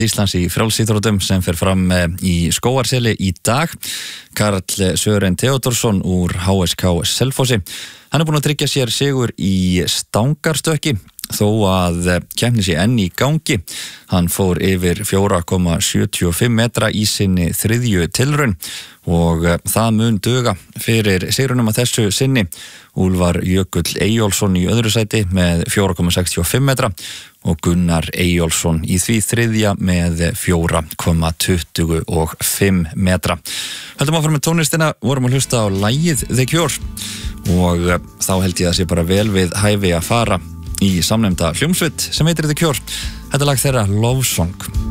Íslands í frjálsíþróttum sem fer fram í Skógarseli í dag. Karl Sören Theodorsson úr HSK Selfossi. Hann búinn að tryggja sér sigur í stangarstökki þó að keppni sé enn í gangi. Hann fór yfir 4,75 metra í sinni þriðju tilraun og það mun duga fyrir sigrunum að þessu sinni. Úlfar Jökull Eyjólfsson í öðru sæti með 4,65 metra og Gunnar Eyjólfsson í því þriðja með 4,25 metra. Höldum áfram með tónlistina, vorum að hlusta á lagið The Cure og þá held ég að sé bara vel við hæfi að fara í samnefnda hljómsveit sem heitir The Cure. Þetta lag þeirra Love Song.